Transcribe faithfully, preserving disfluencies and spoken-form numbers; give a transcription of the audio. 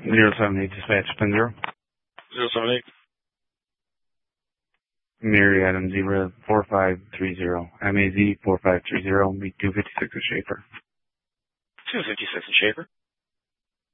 zero seven eight dispatch, ten zero. zero seven eight. Mary Adam Zebra four five three zero. M A Z four five three zero. Meet two fifty-six at Schaefer. two fifty-six at Schaefer.